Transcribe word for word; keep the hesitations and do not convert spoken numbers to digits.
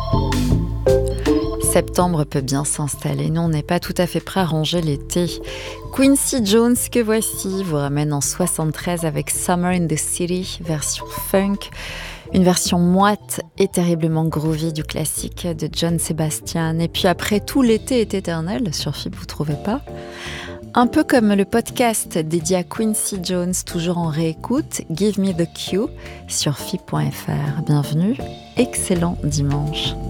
Septembre peut bien s'installer, nous on n'est pas tout à fait prêt à ranger l'été. Quincy Jones, que voici, vous ramène en soixante-treize avec Summer in the City, version funk, une version moite et terriblement groovy du classique de John Sebastian. Et puis après, tout l'été est éternel, sur F I P, vous trouvez pas ? Un peu comme le podcast dédié à Quincy Jones, toujours en réécoute, Give Me the Cue, sur F I P point F R. Bienvenue, excellent dimanche.